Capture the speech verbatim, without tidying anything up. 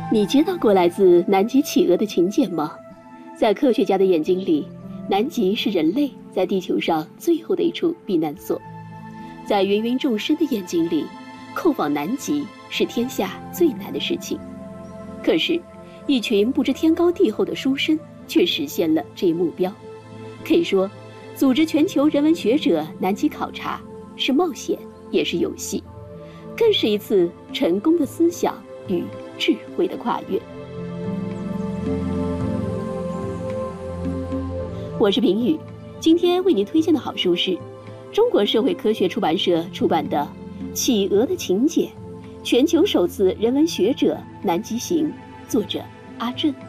你接到过来自南极企鹅的请柬吗？在科学家的眼睛里，南极是人类在地球上最后的一处避难所。在芸芸众生的眼睛里，叩访南极是天下最难的事情。可是，一群不知天高地厚的书生却实现了这一目标。可以说，组织全球人文学者南极考察是冒险，也是游戏，更是一次成功的思想与智慧的跨越。我是平宇，今天为您推荐的好书是中国社会科学出版社出版的《企鹅的请柬》，全球首次人文学者南极行，作者阿正。